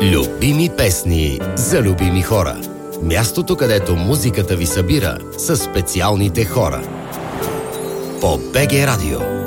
Любими песни за любими хора. Мястото, където музиката ви събира с специалните хора. По БГ Радио.